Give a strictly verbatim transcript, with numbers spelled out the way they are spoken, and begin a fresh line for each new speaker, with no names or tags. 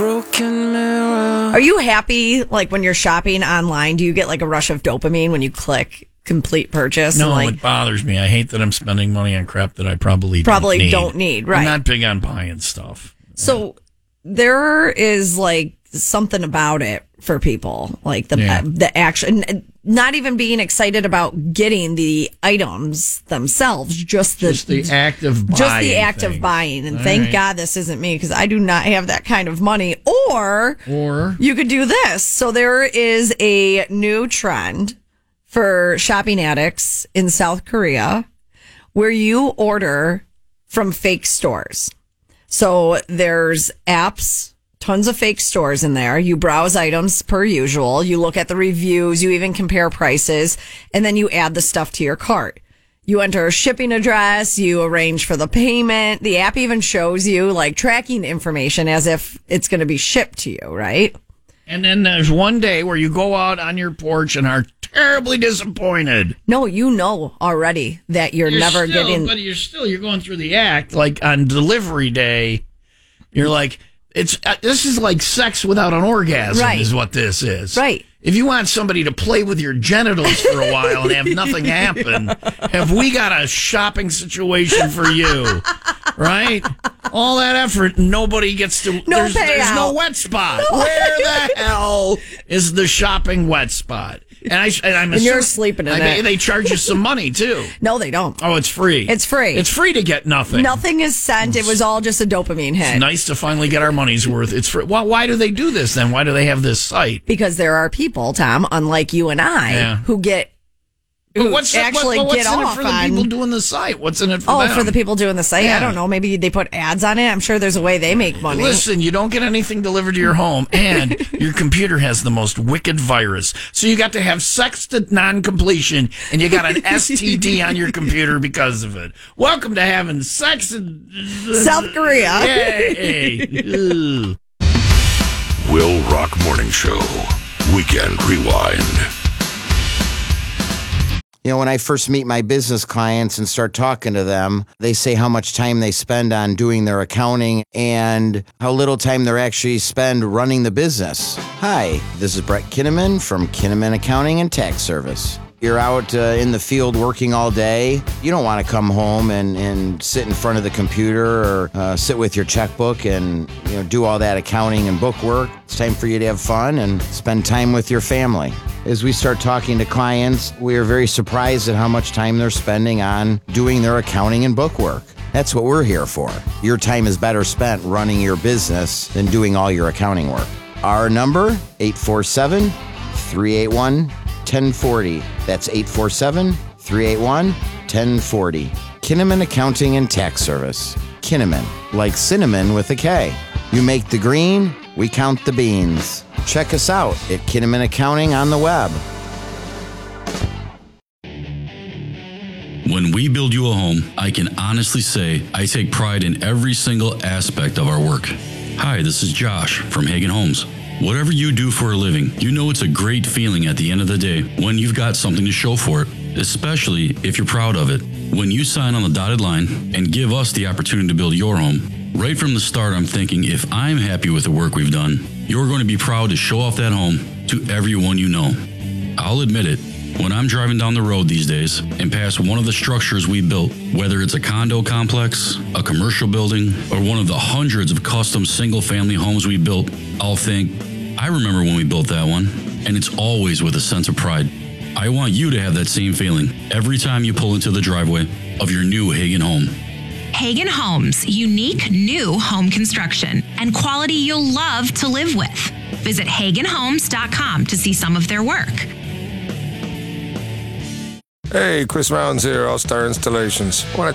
broken mirror.
Are you happy, like, when you're shopping online? Do you get, like, a rush of dopamine when you click complete purchase?
No,
and, like,
it bothers me. I hate that I'm spending money on crap that I probably
probably
don't need.
don't need, right?
I'm not big on buying stuff.
So there is, like, something about it for people, like the
Yeah.
the action, not even being excited about getting the items themselves, just the
Just the act of buying.
just the act
things.
of buying. And
All
thank
right.
God this isn't me, because I do not have that kind of money. Or
Or
you could do this. So there is a new trend for shopping addicts in South Korea where you order from fake stores. So there's apps, tons of fake stores in there. You browse items per usual. You look at the reviews. You even compare prices, and then you add the stuff to your cart. You enter a shipping address. You arrange for the payment. The app even shows you, like, tracking information as if it's going to be shipped to you, right?
And then there's one day where you go out on your porch and are terribly disappointed.
No, you know already that you're,
You're
never
still,
getting.
But you're still, you're going through the act. Like on delivery day, you're like, it's uh, this is like sex without an orgasm,
Right.
is what this is.
Right.
If you want somebody to play with your genitals for a while and have nothing happen, have we got a shopping situation for you? Right? All that effort, nobody gets to.
No
there's, there's no
payout.
wet spot. Where the hell is the shopping wet spot? And I and I'm
And you're
assuming-
sleeping in
I mean,
it.
They charge you some money too.
No, they don't.
Oh, it's free.
It's free.
It's free to get nothing.
Nothing is sent. It was all just a dopamine hit.
It's nice to finally get our money's worth. It's free. Why, why do they do this then? Why do they have this site?
Because there are people, Tom, unlike you and I,
Yeah.
who get
But
who
what's the-
actually
what, but
get
what's in it
off
for the
on.
people doing the site? What's in it for
Oh,
them?
for the people doing the site?
Yeah.
I don't know. Maybe they put ads on it. I'm sure there's a way they make money.
Listen, you don't get anything delivered to your home, and your computer has the most wicked virus. So you got to have sex to non-completion, and you got an S T D on your computer because of it. Welcome to having sex in
South Korea.
Yay! Ugh.
Will Rock Morning Show. Weekend Rewind.
You know, when I first meet my business clients and start talking to them, they say how much time they spend on doing their accounting and how little time they actually spend running the business. Hi, this is Brett Kinnaman from Kinnaman Accounting and Tax Service. You're out uh, in the field working all day. You don't want to come home and, and sit in front of the computer or uh, sit with your checkbook and, you know, do all that accounting and book work. It's time for you to have fun and spend time with your family. As we start talking to clients, we are very surprised at how much time they're spending on doing their accounting and book work. That's what we're here for. Your time is better spent running your business than doing all your accounting work. Our number, eight four seven, three eight one, one oh four oh. That's eight four seven, three eight one, one oh four oh. Kinnaman Accounting and Tax Service. Kinnaman, like cinnamon with a K. You make the green, we count the beans. Check us out at Kinnaman Accounting on the web.
When we build you a home, I can honestly say I take pride in every single aspect of our work. Hi, this is Josh from Hagen Homes. Whatever you do for a living, you know it's a great feeling at the end of the day when you've got something to show for it, especially if you're proud of it. When you sign on the dotted line and give us the opportunity to build your home, right from the start I'm thinking if I'm happy with the work we've done, you're going to be proud to show off that home to everyone you know. I'll admit it, when I'm driving down the road these days and past one of the structures we built, whether it's a condo complex, a commercial building, or one of the hundreds of custom single-family homes we built, I'll think, I remember when we built that one, and it's always with a sense of pride. I want you to have that same feeling every time you pull into the driveway of your new Hagen home.
Hagen Homes, unique new home construction and quality you'll love to live with. Visit hagen homes dot com to see some of their work.
Hey, Chris Rounds here, All Star Installations. I want to